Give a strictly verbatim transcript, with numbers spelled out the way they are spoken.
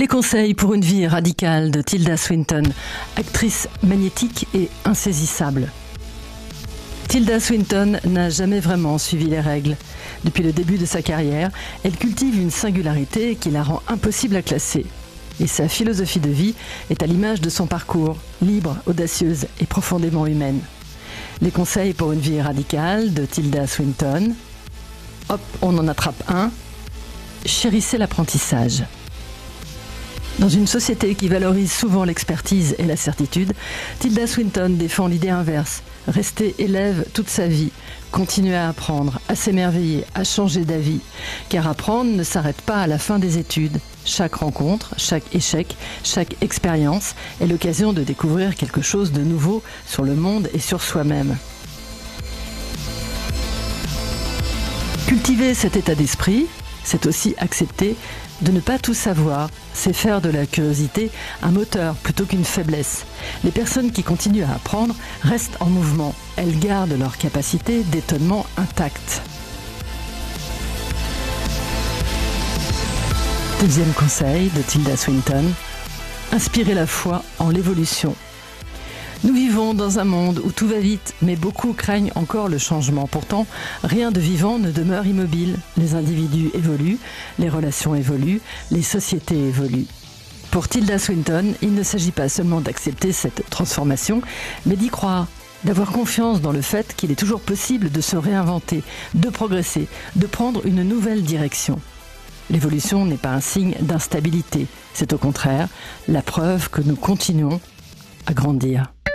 Les conseils pour une vie radicale de Tilda Swinton, actrice magnétique et insaisissable. Tilda Swinton n'a jamais vraiment suivi les règles. Depuis le début de sa carrière, elle cultive une singularité qui la rend impossible à classer. Et sa philosophie de vie est à l'image de son parcours, libre, audacieuse et profondément humaine. Les conseils pour une vie radicale de Tilda Swinton. Hop, on en attrape un. Chérissez l'apprentissage. Dans une société qui valorise souvent l'expertise et la certitude, Tilda Swinton défend l'idée inverse. Rester élève toute sa vie, continuer à apprendre, à s'émerveiller, à changer d'avis. Car apprendre ne s'arrête pas à la fin des études. Chaque rencontre, chaque échec, chaque expérience est l'occasion de découvrir quelque chose de nouveau sur le monde et sur soi-même. Cultiver cet état d'esprit, c'est aussi accepter de ne pas tout savoir, c'est faire de la curiosité un moteur plutôt qu'une faiblesse. Les personnes qui continuent à apprendre restent en mouvement. Elles gardent leur capacité d'étonnement intacte. Deuxième conseil de Tilda Swinton, inspirer la foi en l'évolution. Nous vivons dans un monde où tout va vite, mais beaucoup craignent encore le changement. Pourtant, rien de vivant ne demeure immobile. Les individus évoluent, les relations évoluent, les sociétés évoluent. Pour Tilda Swinton, il ne s'agit pas seulement d'accepter cette transformation, mais d'y croire, d'avoir confiance dans le fait qu'il est toujours possible de se réinventer, de progresser, de prendre une nouvelle direction. L'évolution n'est pas un signe d'instabilité, c'est au contraire la preuve que nous continuons à grandir.